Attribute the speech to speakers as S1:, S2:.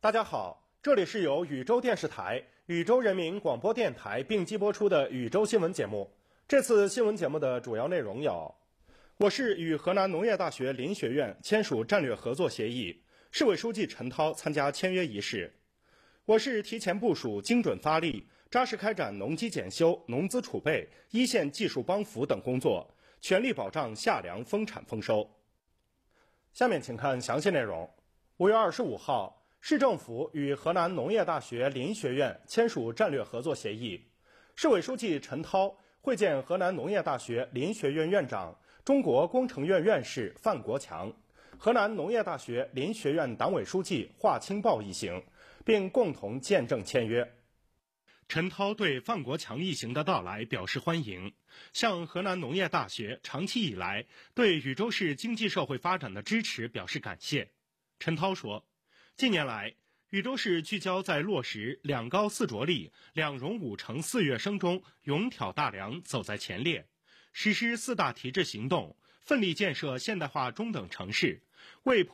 S1: 大家好，这里是由禹州电视台、禹州人民广播电台并机播出的禹州新闻节目。这次新闻节目的主要内容有：我市与河南农业大学林学院签署战略合作协议，市委书记陈涛参加签约仪式；我市提前部署、精准发力，扎实开展农机检修、农资储备、一线技术帮扶等工作，全力保障夏粮丰产丰收。下面请看详细内容。5月25号。市政府与河南农业大学林学院签署战略合作协议，市委书记陈涛会见河南农业大学林学院院长、中国工程院院士范国强，河南农业大学林学院党委书记华清豹一行，并共同见证签约。陈涛对范国强一行的到来表示欢迎，向河南农业大学长期以来对禹州市经济社会发展的支持表示感谢。陈涛说，近年来，禹州市聚焦在落实2高4着力、2融5成4跃升中勇挑大梁走在前列，实施4大提质行动，奋力建设现代化中等城市，为